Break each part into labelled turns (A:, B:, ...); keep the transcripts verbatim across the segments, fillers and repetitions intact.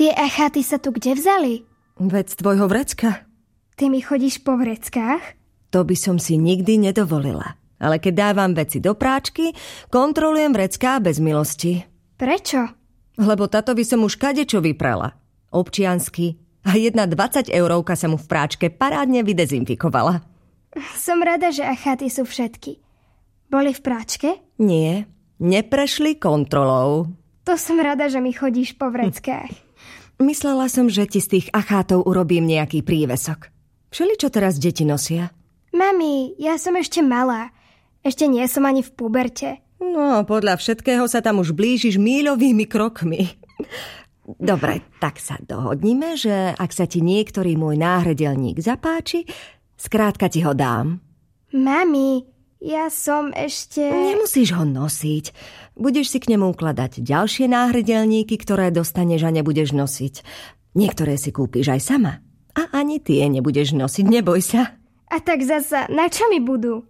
A: Tie achaty sa tu kde vzali?
B: Veď z tvojho vrecka.
A: Ty mi chodíš po vreckách?
B: To by som si nikdy nedovolila. Ale keď dávam veci do práčky, kontrolujem vrecká bez milosti.
A: Prečo?
B: Lebo táto by som už kadečo vyprala. Občiansky. A jedna dvadsať eurovka sa mu v práčke parádne vydezinfikovala.
A: Som rada, že achaty sú všetky. Boli v práčke?
B: Nie, neprešli kontrolou.
A: To som rada, že mi chodíš po vreckách.
B: Myslela som, že ti z tých achátov urobím nejaký prívesok. Všeli, čo teraz deti nosia?
A: Mami, ja som ešte malá. Ešte nie som ani v puberte.
B: No, podľa všetkého sa tam už blížiš míľovými krokmi. Dobre, tak sa dohodnime, že ak sa ti niektorý môj náhredelník zapáči, skrátka ti ho dám.
A: Mami, ja som ešte...
B: Nemusíš ho nosiť. Budeš si k nemu ukladať ďalšie náhredelníky, ktoré dostaneš a nebudeš nosiť. Niektoré si kúpiš aj sama. A ani tie nebudeš nosiť, neboj sa.
A: A tak zasa, na čo mi budú?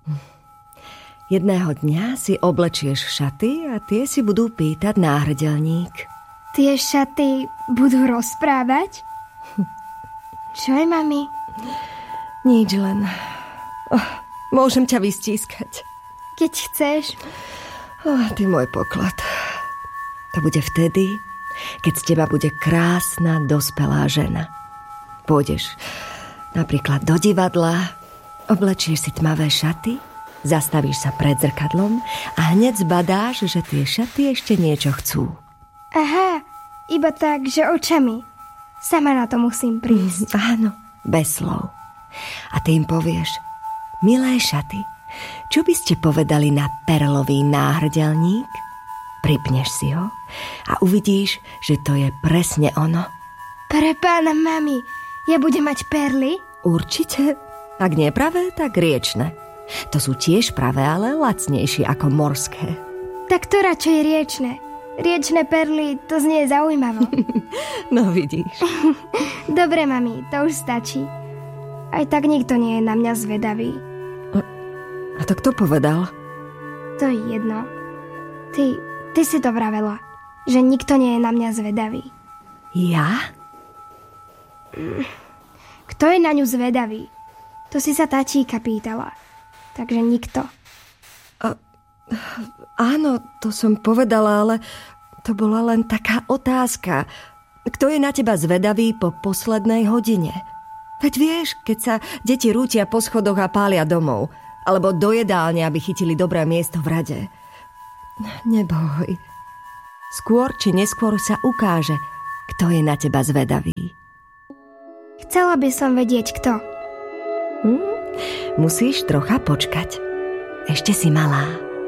B: Jedného dňa si oblečieš šaty a tie si budú pýtať náhredelník.
A: Tie šaty budú rozprávať? Čo je, mami?
B: Nič, len... Oh, môžem ťa vystískať.
A: Keď chceš.
B: Oh, ty môj poklad. To bude vtedy, keď z teba bude krásna, dospelá žena. Pôjdeš napríklad do divadla, oblečieš si tmavé šaty, zastavíš sa pred zrkadlom a hneď zbadáš, že tie šaty ešte niečo chcú.
A: Aha, iba tak, že očami. Sama na to musím prísť.
B: Mm, áno, bez slov. A ty im povieš: milé šaty, čo by ste povedali na perlový náhrdelník? Pripneš si ho a uvidíš, že to je presne ono.
A: Pre pána, mami, ja budem mať perly?
B: Určite. Ak nie pravé, tak riečne. To sú tiež pravé, ale lacnejšie ako morské.
A: Tak to radšej riečne. Riečne perly, to znie zaujímavo.
B: No vidíš.
A: Dobre, mami, to už stačí. Aj tak nikto nie je na mňa zvedavý.
B: A, a to kto povedal?
A: To je jedno. Ty, ty si to vravela, že nikto nie je na mňa zvedavý.
B: Ja?
A: Kto je na ňu zvedavý? To si sa tatíka pýtala. Takže nikto.
B: A, áno, to som povedala, ale to bola len taká otázka. Kto je na teba zvedavý po poslednej hodine? Veď vieš, keď sa deti rútia po schodoch a pália domov, alebo do jedálne, aby chytili dobré miesto v rade. Neboj. Skôr či neskôr sa ukáže, kto je na teba zvedavý.
A: Chcela by som vedieť, kto.
B: Hm? Musíš trocha počkať. Ešte si malá.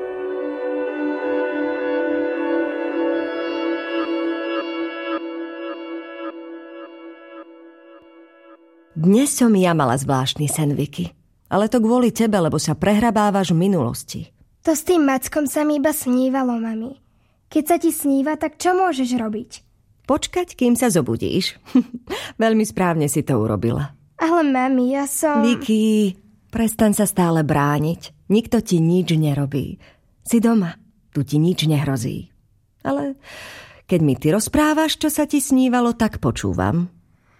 B: Dnes som ja mala zvláštny sen, Vicky. Ale to kvôli tebe, lebo sa prehrabávaš v minulosti.
A: To s tým Mackom sa mi iba snívalo, mami. Keď sa ti sníva, tak čo môžeš robiť?
B: Počkať, kým sa zobudíš. Veľmi správne si to urobila.
A: Ale mami, ja som...
B: Vicky, prestaň sa stále brániť. Nikto ti nič nerobí. Si doma, tu ti nič nehrozí. Ale keď mi ty rozprávaš, čo sa ti snívalo, tak počúvam.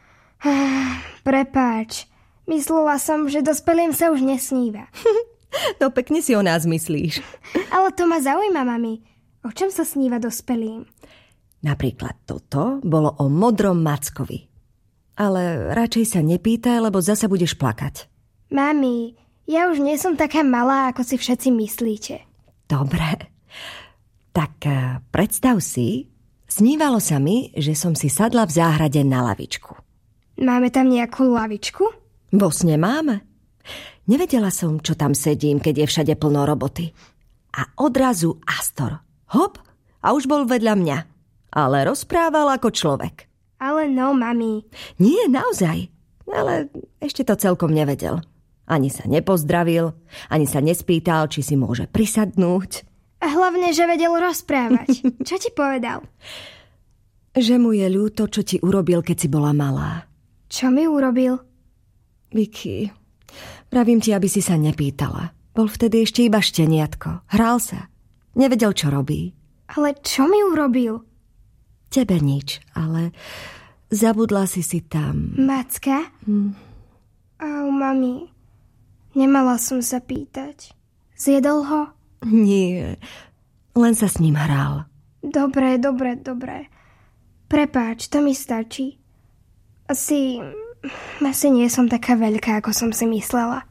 A: Prepáč, myslela som, že dospelým sa už nesníva.
B: No pekne si o nás myslíš.
A: Ale to ma zaujíma, mami. O čom sa sníva dospelým?
B: Napríklad toto bolo o modrom Mackovi. Ale radšej sa nepýtaj, lebo zasa budeš plakať.
A: Mami, ja už nie som taká malá, ako si všetci myslíte.
B: Dobre. Tak predstav si, snívalo sa mi, že som si sadla v záhrade na lavičku.
A: Máme tam nejakú lavičku?
B: Vo sne máme. Nevedela som, čo tam sedím, keď je všade plno roboty. A odrazu Astor. Hop, a už bol vedľa mňa. Ale rozprával ako človek.
A: Ale no, mami.
B: Nie, naozaj. Ale ešte to celkom nevedel. Ani sa nepozdravil, ani sa nespýtal, či si môže prisadnúť.
A: A hlavne, že vedel rozprávať. Čo ti povedal?
B: Že mu je ľúto, čo ti urobil, keď si bola malá.
A: Čo mi urobil?
B: Vicky, pravím ti, aby si sa nepýtala. Bol vtedy ešte iba šteniatko. Hral sa. Nevedel, čo robí.
A: Ale čo mi urobil?
B: Tebe nič, ale zabudla si si tam.
A: Macka?
B: Hm.
A: Au, mami. Nemala som sa pýtať. Zjedol ho?
B: Nie, len sa s ním hral.
A: Dobre, dobre, dobre. Prepáč, to mi stačí. Asi... Asi nie som taká veľká, ako som si myslela.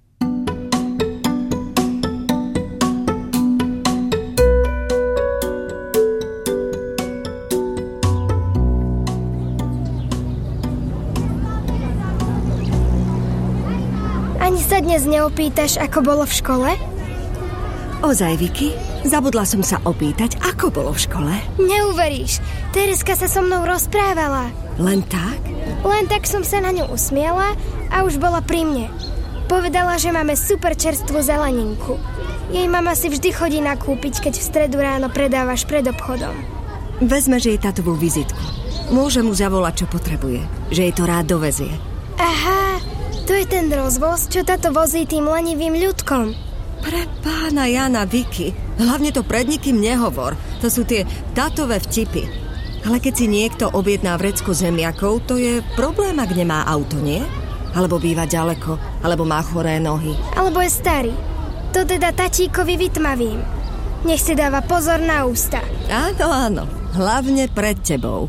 A: Ani sa dnes neopýtaš, ako bolo v škole?
B: Ozaj, Vicky? Zabudla som sa opýtať, ako bolo v škole.
A: Neuveríš, Tereska sa so mnou rozprávala.
B: Len tak?
A: Len tak som sa na ňu usmiela a už bola pri mne. Povedala, že máme super čerstvú zeleninku. Jej mama si vždy chodí nakúpiť, keď v stredu ráno predávaš pred obchodom.
B: Vezmeš jej tatovú vizitku. Môže mu zavolať, čo potrebuje. Že jej to rád dovezie.
A: Aha, to je ten rozvoz, čo táto vozí tým lenivým ľudkom.
B: Pre pána Jana, Vicky, hlavne to pred nikým nehovor. To sú tie tatové vtipy. Ale keď si niekto objedná vrecko zemiakov, to je problém, ak nemá auto, nie? Alebo býva ďaleko, alebo má choré nohy.
A: Alebo je starý. To teda tatíkovi vytmavím. Nech si dáva pozor na ústa.
B: Áno, áno. Hlavne pred tebou.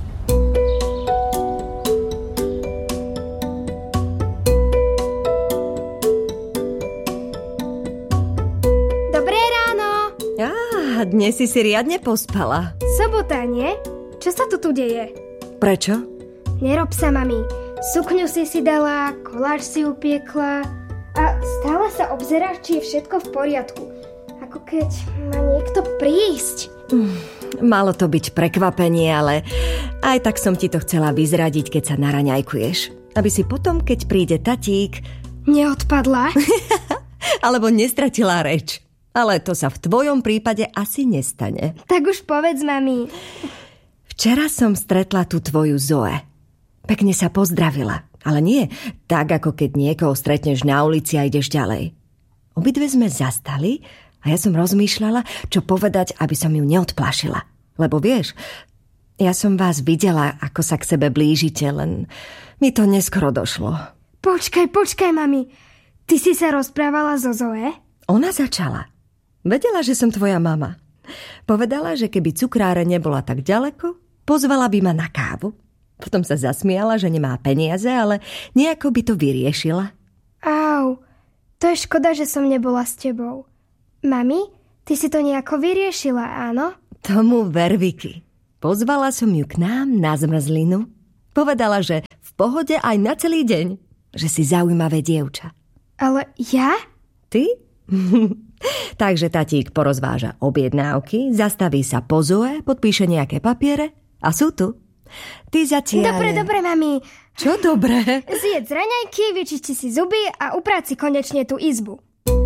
B: Dnes si si riadne pospala.
A: Sobota, nie? Čo sa tu tu deje?
B: Prečo?
A: Nerob sa, mami. Sukňu si si dala, koláč si upiekla a stále sa obzeráš, či je všetko v poriadku. Ako keď má niekto prísť.
B: Mm, malo to byť prekvapenie, ale aj tak som ti to chcela vyzradiť, keď sa naraňajkuješ. Aby si potom, keď príde tatík...
A: Neodpadla?
B: Alebo nestratila reč. Ale to sa v tvojom prípade asi nestane.
A: Tak už povedz, mami.
B: Včera som stretla tú tvoju Zoe. Pekne sa pozdravila. Ale nie tak, ako keď niekoho stretneš na ulici a ideš ďalej. Obidve sme zastali a ja som rozmýšľala, čo povedať, aby som ju neodplašila. Lebo vieš, ja som vás videla, ako sa k sebe blížite, len mi to neskoro došlo.
A: Počkaj, počkaj, mami. Ty si sa rozprávala so Zoe?
B: Ona začala. Vedela, že som tvoja mama. Povedala, že keby cukráre nebola tak ďaleko, pozvala by ma na kávu. Potom sa zasmiala, že nemá peniaze, ale nejako by to vyriešila.
A: Au, to je škoda, že som nebola s tebou. Mami, ty si to nejako vyriešila, áno?
B: Tomu ver, Vicky. Pozvala som ju k nám na zmrzlinu. Povedala, že v pohode aj na celý deň. Že si zaujímavé dievča.
A: Ale ja?
B: Ty? Takže tatík porozváža objednávky, zastaví sa po Zoe, podpíše nejaké papiere a sú tu. Ty zatiaľ...
A: Dobre, dobre, mami.
B: Čo dobre?
A: Zjedz raňajky, vyčisti si zuby a uprať si konečne tú izbu.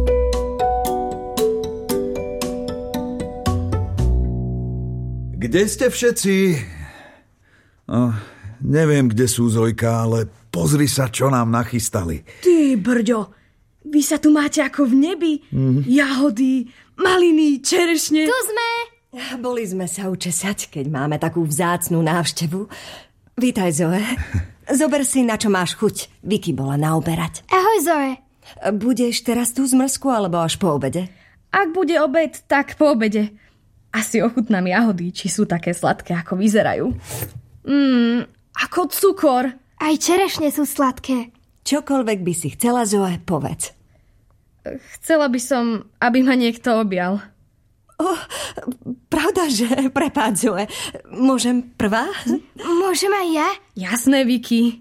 C: Kde ste všetci? Oh, neviem, kde sú, Zojka, ale pozri sa, čo nám nachystali.
D: Ty, brďo, vy sa tu máte ako v nebi. Mm. Jahody, maliny, čerešne.
A: Tu sme.
B: Boli sme sa učesať, keď máme takú vzácnu návštevu. Vítaj, Zoe. Zober si, na čo máš chuť. Vicky bola naoberať.
A: Ahoj, Zoe.
B: Budeš teraz tú zmrzku, alebo až po obede?
D: Ak bude obed, tak po obede. Asi ochutnám jahody, či sú také sladké, ako vyzerajú. Mmm, ako cukor.
A: Aj čerešne sú sladké.
B: Čokoľvek by si chcela, Zoe, povedz.
D: Chcela by som, aby ma niekto objal.
B: Oh, pravda, že? Prepáč, Zoe. Môžem prvá?
A: Môžem aj ja?
D: Jasné, Vicky.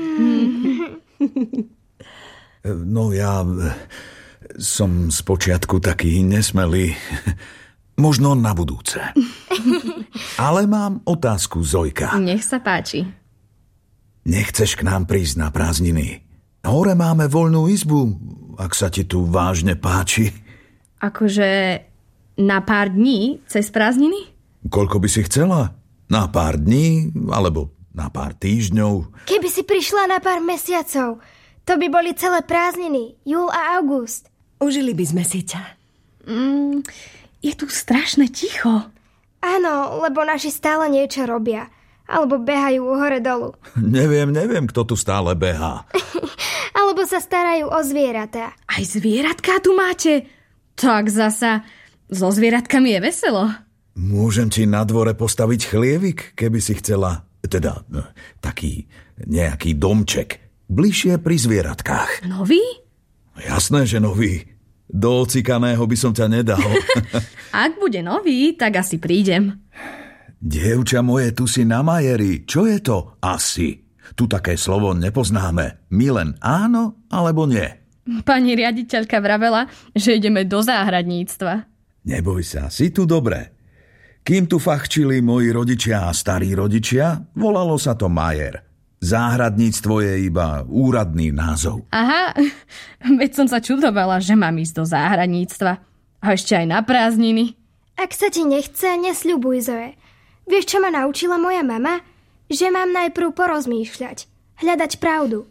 C: No ja som spočiatku taký nesmelý. Možno na budúce. Ale mám otázku, Zojka.
D: Nech sa páči.
C: Nechceš k nám prísť na prázdniny? Hore máme voľnú izbu, ak sa ti tu vážne páči.
D: Akože na pár dní cez prázdniny?
C: Koľko by si chcela? Na pár dní, alebo na pár týždňov?
A: Keby si prišla na pár mesiacov, to by boli celé prázdniny, júl a august.
B: Užili by sme si ťa.
D: Mm, je tu strašne ticho.
A: Áno, lebo naši stále niečo robia. Alebo behajú hore-dolu.
C: Neviem, neviem, kto tu stále behá.
A: Alebo sa starajú o zvieratá.
D: Aj zvieratká tu máte? Tak zasa, so zvieratkami je veselo.
C: Môžem ti na dvore postaviť chlievik, keby si chcela. Teda, taký nejaký domček. Bližšie pri zvieratkách.
D: Nový?
C: Jasné, že nový. Do ocikaného by som ťa nedal.
D: Ak bude nový, tak asi prídem.
C: Dievča moje, tu si na Majeri. Čo je to asi? Tu také slovo nepoznáme. My len áno alebo nie.
D: Pani riaditeľka vravela, že ideme do záhradníctva.
C: Neboj sa, si tu dobre. Kým tu fachčili moji rodičia a starí rodičia, volalo sa to Majer. Záhradníctvo je iba úradný názov.
D: Aha, veď som sa čudovala, že mám ísť do záhradníctva. A ešte aj na prázdniny.
A: Ak sa ti nechce, nesľubuj, Zoe. Vieš, čo ma naučila moja mama? Že mám najprv porozmýšľať. Hľadať pravdu.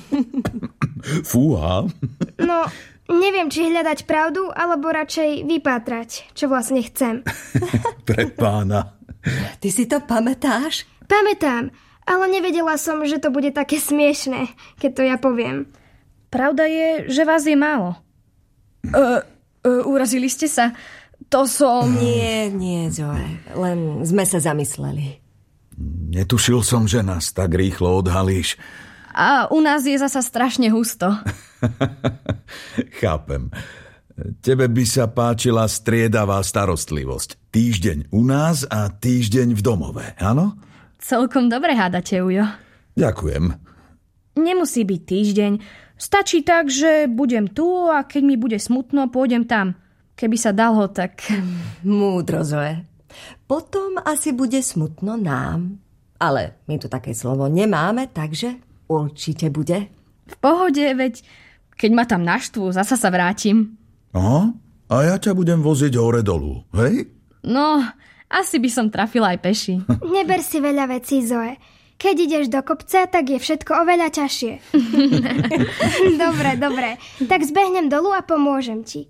C: Fúha.
A: No, neviem, či hľadať pravdu, alebo radšej vypátrať, čo vlastne chcem.
C: Pre pána.
B: Ty si to pamätáš?
A: Pamätám, ale nevedela som, že to bude také smiešné, keď to ja poviem.
D: Pravda je, že vás je málo. Uh, uh, urazili ste sa? To som...
B: Nie, nie, Zoe. Len sme sa zamysleli.
C: Netušil som, že nás tak rýchlo odhalíš.
D: A u nás je zasa strašne husto.
C: Chápem. Tebe by sa páčila striedavá starostlivosť. Týždeň u nás a týždeň v domove, áno?
D: Celkom dobre hádate, Ujo.
C: Ďakujem.
D: Nemusí byť týždeň. Stačí tak, že budem tu a keď mi bude smutno, pôjdem tam. Keby sa dalo, tak...
B: Múdro, Zoe. Potom asi bude smutno nám. Ale my tu také slovo nemáme, takže určite bude.
D: V pohode, veď keď ma tam naštvú, zasa sa vrátim.
C: Aha, a ja ťa budem voziť hore dolu, hej?
D: No, asi by som trafila aj peši.
A: Neber si veľa vecí, Zoe. Keď ideš do kopca, tak je všetko oveľa ťažšie. Dobre, dobre. Tak zbehnem dolu a pomôžem ti.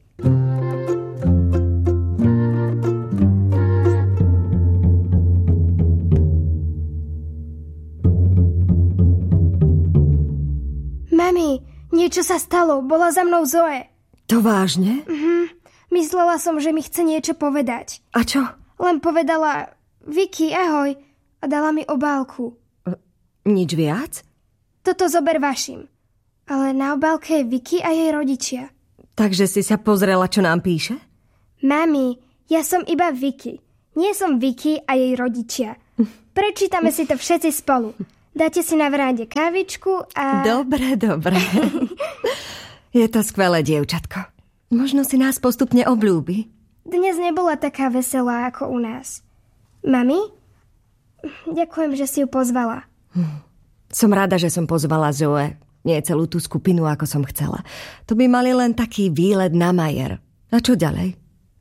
A: Mami, niečo sa stalo. Bola za mnou Zoe.
B: To vážne?
A: Mhm. Myslela som, že mi chce niečo povedať.
B: A čo?
A: Len povedala, Vicky, ahoj, a dala mi obálku.
B: Nič viac?
A: Toto zober vašim. Ale na obálke je Vicky a jej rodičia.
B: Takže si sa pozrela, čo nám píše?
A: Mami, ja som iba Vicky. Nie som Vicky a jej rodičia. Prečítame si to všetci spolu. Dáte si na verande kávičku a...
B: Dobre, dobre. Je to skvelé, dievčatko. Možno si nás postupne obľúbi.
A: Dnes nebola taká veselá ako u nás. Mami? Ďakujem, že si ju pozvala.
B: Hm. Som rada, že som pozvala Zoe. Nie celú tú skupinu, ako som chcela. To by mali len taký výlet na Majer. A čo ďalej?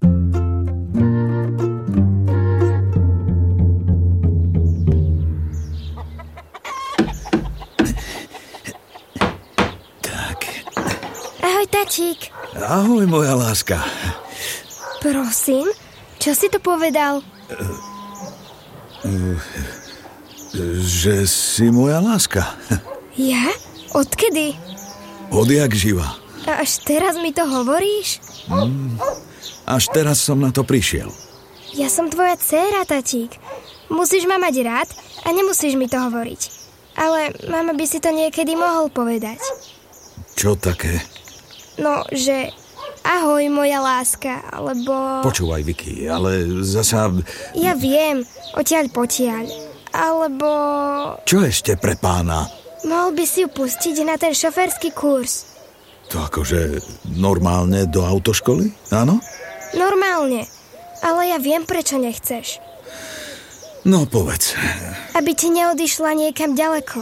A: Ahoj, tačík.
C: Ahoj, moja láska.
A: Prosím, čo si to povedal?
C: Uh, uh, že si moja láska.
A: Ja? Odkedy?
C: Odjak živa.
A: A až teraz mi to hovoríš?
C: Mm, až teraz som na to prišiel.
A: Ja som tvoja dcéra, tatík. Musíš ma mať rád a nemusíš mi to hovoriť. Ale mama by si to niekedy mohol povedať.
C: Čo také?
A: No, že ahoj, moja láska, alebo...
C: Počúvaj, Vicky, ale zasa...
A: Ja viem, odtiaľ potiaľ. Alebo...
C: Čo ešte pre pána?
A: Mohol by si ju pustiť na ten šoférsky kurz.
C: To akože normálne do autoškoly, áno?
A: Normálne, ale ja viem, prečo nechceš.
C: No, povedz.
A: Aby ti neodišla niekam ďaleko.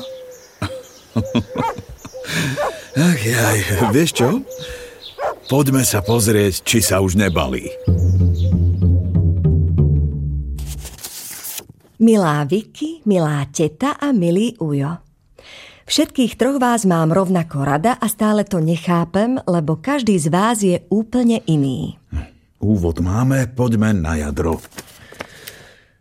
C: Ach jaj, vieš čo? Poďme sa pozrieť, či sa už nebalí.
B: Milá Vicky, milá teta a milý Ujo. Všetkých troch vás mám rovnako rada a stále to nechápem, lebo každý z vás je úplne iný.
C: Úvod máme, poďme na jadro.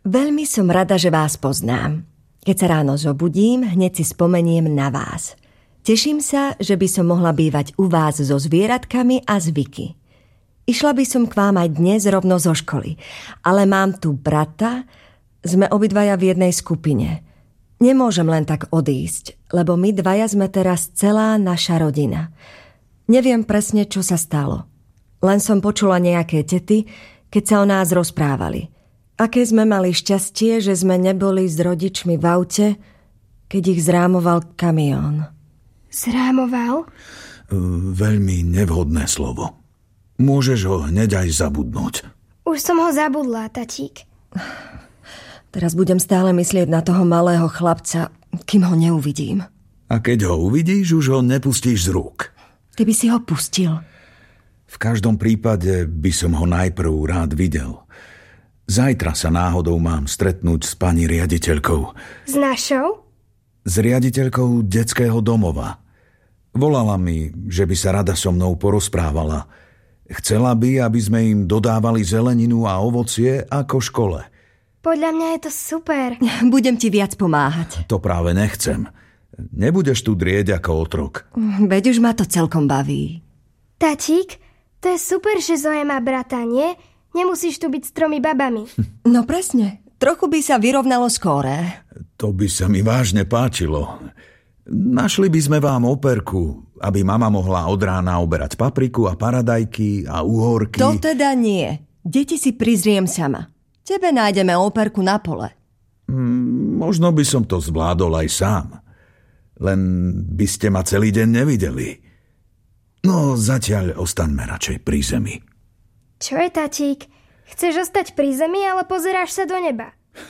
B: Veľmi som rada, že vás poznám. Keď sa ráno zobudím, hneď si spomeniem na vás. Teším sa, že by som mohla bývať u vás so zvieratkami a zvyky. Išla by som k vám aj dnes rovno zo školy, ale mám tu brata, sme obidvaja v jednej skupine. Nemôžem len tak odísť, lebo my dvaja sme teraz celá naša rodina. Neviem presne, čo sa stalo. Len som počula nejaké tety, keď sa o nás rozprávali. Aké sme mali šťastie, že sme neboli s rodičmi v aute, keď ich zrámoval kamión.
A: Zrámoval?
C: Veľmi nevhodné slovo. Môžeš ho hneď aj zabudnúť.
A: Už som ho zabudla, tatík.
B: Teraz budem stále myslieť na toho malého chlapca, kým ho neuvidím.
C: A keď ho uvidíš, už ho nepustíš z rúk.
B: Ty by si ho pustil.
C: V každom prípade by som ho najprv rád videl. Zajtra sa náhodou mám stretnúť s pani riaditeľkou.
A: S našou?
C: S riaditeľkou detského domova. Volala mi, že by sa rada so mnou porozprávala. Chcela by, aby sme im dodávali zeleninu a ovocie ako škole.
A: Podľa mňa je to super.
B: Budem ti viac pomáhať.
C: To práve nechcem. Nebudeš tu drieť ako otrok.
B: Veď už ma to celkom baví.
A: Tatík, to je super, že Zoe má brata, nie? Nemusíš tu byť s tromi babami.
B: No presne. Trochu by sa vyrovnalo skóre.
C: To by sa mi vážne páčilo. Našli by sme vám operku, aby mama mohla od rána oberať papriku a paradajky a uhorky.
B: To teda nie. Deti si prizriem sama. Tebe nájdeme operku na pole.
C: Mm, možno by som to zvládol aj sám. Len by ste ma celý deň nevideli. No, zatiaľ ostaňme radšej pri zemi.
A: Čo je, tatík? Chceš ostať pri zemi, ale pozeráš sa do neba?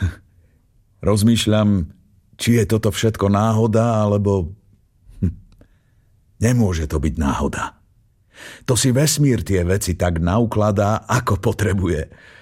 C: Rozmýšľam, či je toto všetko náhoda, alebo... Hm. Nemôže to byť náhoda. To si vesmír tie veci tak naukladá, ako potrebuje.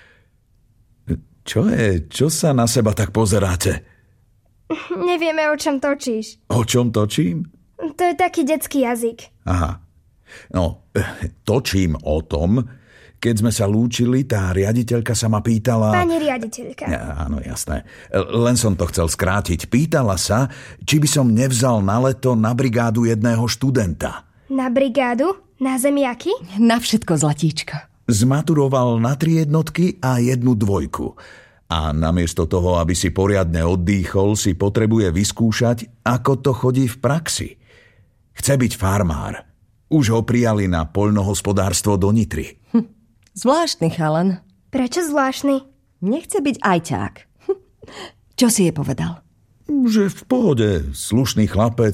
C: Čo je? Čo sa na seba tak pozeráte?
A: Nevieme, o čom točíš.
C: O čom točím?
A: To je taký detský jazyk.
C: Aha. No, točím o tom, keď sme sa lúčili, tá riaditeľka sa ma pýtala...
A: Pani riaditeľka.
C: Ja, áno, jasné. Len som to chcel skrátiť. Pýtala sa, či by som nevzal na leto na brigádu jedného študenta.
A: Na brigádu? Na zemiaky?
B: Na všetko, zlatíčko.
C: Zmaturoval na tri jednotky a jednu dvojku. A namiesto toho, aby si poriadne oddychol, si potrebuje vyskúšať, ako to chodí v praxi. Chce byť farmár. Už ho prijali na poľnohospodárstvo do Nitry.
B: Hm, zvláštny chalan.
A: Prečo zvláštny?
B: Nechce byť ajťák. Hm. Čo si jej povedal?
C: Že v pohode, slušný chlapec,